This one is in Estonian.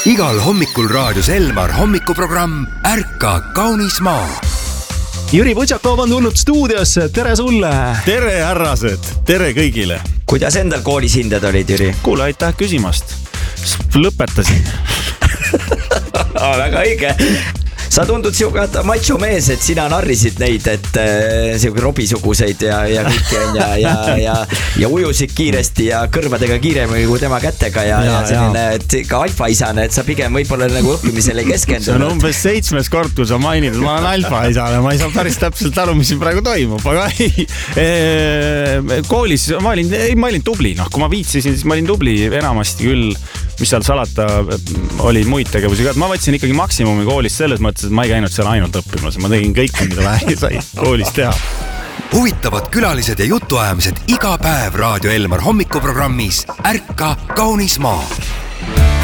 Igal hommikul raadios Elmar hommikuprogramm Ärka kaunis maa. Jüri Võtšakov on tulnud stuudiosse, tere sulle! Tere härrased, tere kõigile! Kuidas endal koolis hinded olid, Jüri? Kuule, aitäh küsimast. Lõpetasin. Väga õige. Sa tundud siuke macho mees, et sina narrisid neid, et siuke robisuguseid ja kõiki on ja ujusid kiiresti ja kõrvadega kiiremini kui tema kätega ja selline, et ka alfaisane, et sa pigem võib-olla nagu õppimisele ei keskendunud. See on umbes 7. kord, kui sa mainid, ma olen alfaisane, ma ei saa päris täpselt aru, mis siin praegu toimub, aga koolis ma olin tubli, kui ma viitsisin, siis ma olin tubli enamasti küll, mis seal salata oli muid tegevusi ka, ma võtsin ikkagi maksimumi koolis selles mõttes, et ma ei käinud seal ainult õppimas, ma tegin kõike, mida vähe sai koolis teha. Huvitavad külalised ja jutuajamised iga päev Raadio Elmar hommikuprogrammis Ärka kaunis maa.